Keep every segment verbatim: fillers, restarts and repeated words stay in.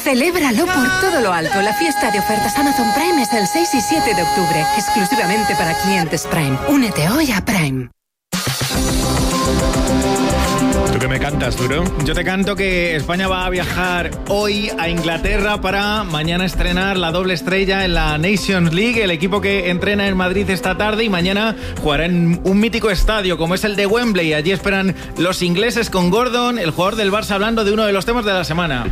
Celébralo por todo lo alto. La fiesta de ofertas Amazon Prime es el seis y siete de octubre, exclusivamente para clientes Prime. Únete hoy a Prime. ¿Tú qué me cantas, Duro? Yo te canto que España va a viajar hoy a Inglaterra para mañana estrenar la doble estrella en la Nations League, el equipo que entrena en Madrid esta tarde, y mañana jugará en un mítico estadio como es el de Wembley. Allí esperan los ingleses con Gordon, el jugador del Barça, hablando de uno de los temas de la semana.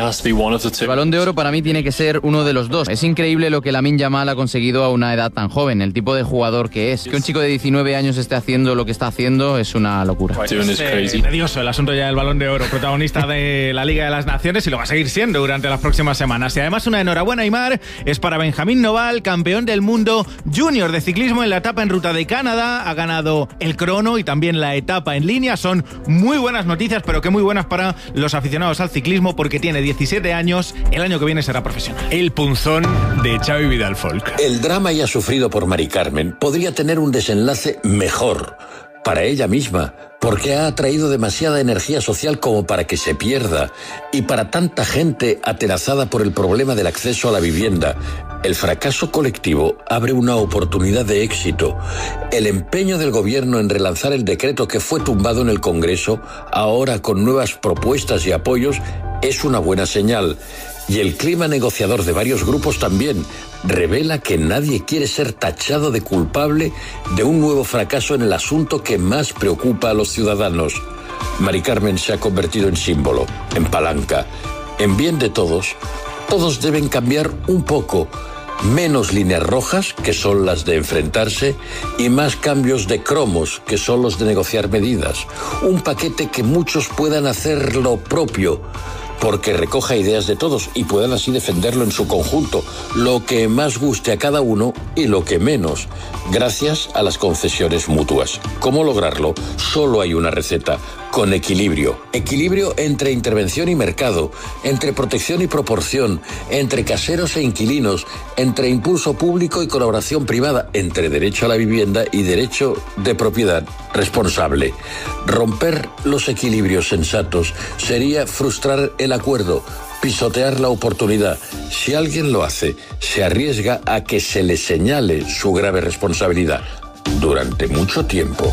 El Balón de Oro para mí tiene que ser uno de los dos. Es increíble lo que Lamine Yamal ha conseguido a una edad tan joven, el tipo de jugador que es. Que un chico de diecinueve años esté haciendo lo que está haciendo es una locura. Es eh, tedioso el asunto ya del Balón de Oro, protagonista de la Liga de las Naciones, y lo va a seguir siendo durante las próximas semanas. Y además una enhorabuena, Aimar, es para Benjamín Noval, campeón del mundo junior de ciclismo en la etapa en ruta de Canadá. Ha ganado el crono y también la etapa en línea. Son muy buenas noticias, pero que muy buenas para los aficionados al ciclismo, porque tiene diecisiete años, el año que viene será profesional. El punzón de Xavi Vidal Folk. El drama ya sufrido por Mari Carmen podría tener un desenlace mejor para ella misma, porque ha atraído demasiada energía social como para que se pierda, y para tanta gente atenazada por el problema del acceso a la vivienda. El fracaso colectivo abre una oportunidad de éxito. El empeño del gobierno en relanzar el decreto que fue tumbado en el Congreso, ahora con nuevas propuestas y apoyos, es una buena señal. Y el clima negociador de varios grupos también revela que nadie quiere ser tachado de culpable de un nuevo fracaso en el asunto que más preocupa a los ciudadanos. Mari Carmen se ha convertido en símbolo, en palanca. En bien de todos, todos deben cambiar un poco. Menos líneas rojas, que son las de enfrentarse, y más cambios de cromos, que son los de negociar medidas. Un paquete que muchos puedan hacer lo propio, porque recoja ideas de todos y puedan así defenderlo en su conjunto, lo que más guste a cada uno y lo que menos, gracias a las concesiones mutuas. ¿Cómo lograrlo? Solo hay una receta: con equilibrio. Equilibrio entre intervención y mercado, entre protección y proporción, entre caseros e inquilinos, entre impulso público y colaboración privada, entre derecho a la vivienda y derecho de propiedad responsable. Romper los equilibrios sensatos sería frustrar el acuerdo, pisotear la oportunidad. Si alguien lo hace, se arriesga a que se le señale su grave responsabilidad durante mucho tiempo.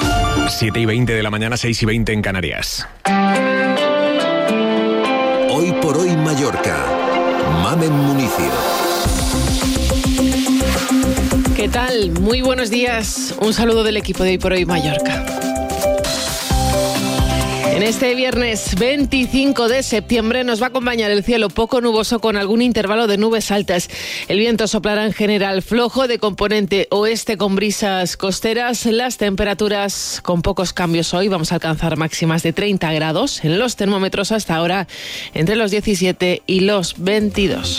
siete y veinte de la mañana, seis y veinte en Canarias. Hoy por hoy Mallorca. Mamen Municio. ¿Qué tal? Muy buenos días. Un saludo del equipo de Hoy por Hoy Mallorca. En este viernes veinticinco de septiembre nos va a acompañar el cielo poco nuboso con algún intervalo de nubes altas. El viento soplará en general flojo de componente oeste con brisas costeras. Las temperaturas con pocos cambios hoy. Vamos a alcanzar máximas de treinta grados en los termómetros hasta ahora entre los diecisiete y los veintidós.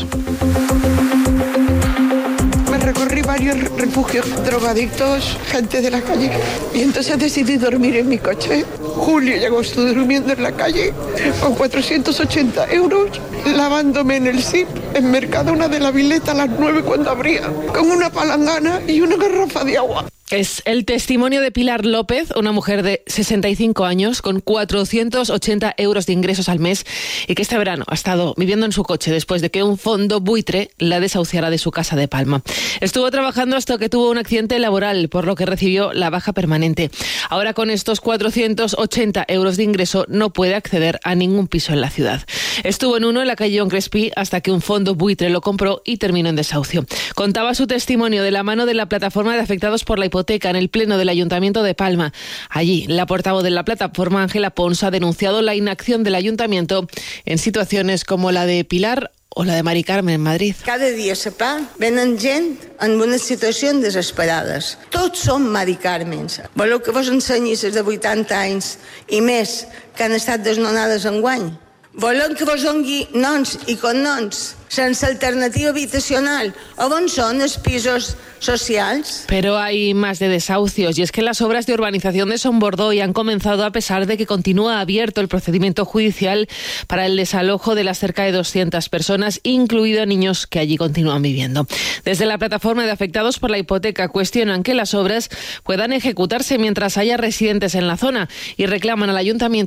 Recorrí varios refugios drogadictos, gente de la calle, y entonces decidí dormir en mi coche. Julio y agosto durmiendo en la calle con cuatrocientos ochenta euros, lavándome en el S I P, en Mercadona de la Vileta a las nueve cuando abría, con una palangana y una garrafa de agua. Es el testimonio de Pilar López, una mujer de sesenta y cinco años con cuatrocientos ochenta euros de ingresos al mes y que este verano ha estado viviendo en su coche después de que un fondo buitre la desahuciara de su casa de Palma. Estuvo trabajando hasta que tuvo un accidente laboral, por lo que recibió la baja permanente. Ahora con estos cuatrocientos ochenta euros de ingreso no puede acceder a ningún piso en la ciudad. Estuvo en uno en la calle John Crespi hasta que un fondo buitre lo compró y terminó en desahucio. Contaba su testimonio de la mano de la plataforma de afectados por la hipoteca en el pleno del Ayuntamiento de Palma. Allí, la portavoz de la plataforma, Ángela Pons, ha denunciado la inacción del Ayuntamiento en situaciones como la de Pilar o la de Mari Carmen en Madrid. Cada dia a Pla venen gent en unes situacions desesperades. Tots som Mari Carmens. Voleu que vos ensenyi les de vuitanta anys i més que han estat desnonades enguany? Volem que vos dongui noms i cognoms sense alternativa habitacional o on són els pisos socials. Pero hay más de desahucios, y es que las obras de urbanización de Son Bordoy han comenzado a pesar de que continúa abierto el procedimiento judicial para el desalojo de las cerca de doscientas personas, incluidos niños que allí continúan viviendo. Desde la plataforma de afectados por la hipoteca cuestionan que las obras puedan ejecutarse mientras haya residentes en la zona y reclaman al ayuntamiento